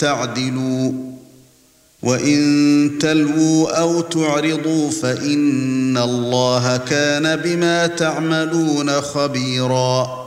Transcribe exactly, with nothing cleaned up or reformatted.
تعدلوا وإن تلووا أو تعرضوا فإن الله كان بما تعملون خبيرا